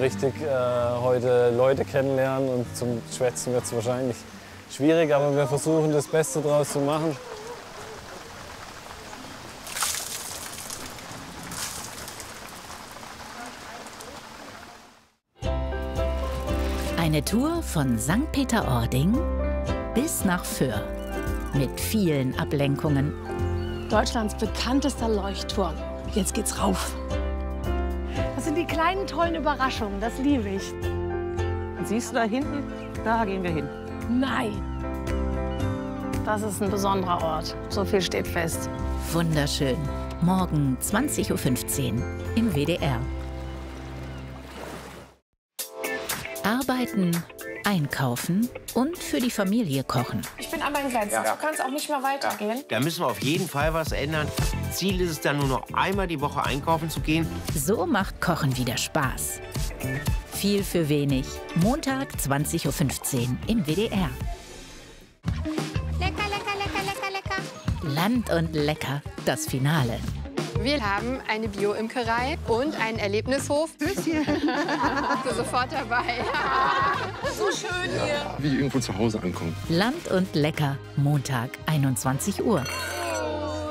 richtig heute Leute kennenlernen und zum Schwätzen wird es wahrscheinlich schwierig, aber wir versuchen das Beste draus zu machen. Eine Tour von St. Peter-Ording bis nach Föhr mit vielen Ablenkungen. Deutschlands bekanntester Leuchtturm. Jetzt geht's rauf. Das sind die kleinen, tollen Überraschungen. Das liebe ich. Siehst du da hinten? Da gehen wir hin. Nein. Das ist ein besonderer Ort. So viel steht fest. Wunderschön. Morgen 20:15 Uhr im WDR. Arbeiten, einkaufen und für die Familie kochen. Ich bin an meinen Grenzen. Du kannst auch nicht mehr weitergehen. Da müssen wir auf jeden Fall was ändern. Ziel ist es dann nur noch einmal die Woche einkaufen zu gehen. So macht Kochen wieder Spaß. Viel für wenig. Montag 20:15 Uhr im WDR. Lecker, lecker, lecker, lecker, lecker. Land und lecker, das Finale. Wir haben eine Bio-Imkerei und einen Erlebnishof. Bist du sofort dabei? So schön hier. Wie irgendwo zu Hause ankommen. Land und lecker, Montag 21 Uhr.